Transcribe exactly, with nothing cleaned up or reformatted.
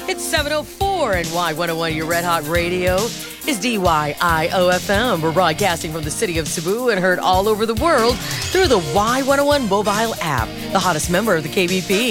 It's seven oh four and Y one oh one, your Red Hot Radio is D Y I O F M. We're broadcasting from the city of Cebu and heard all over the world through the Y one oh one mobile app, the hottest member of the K B P.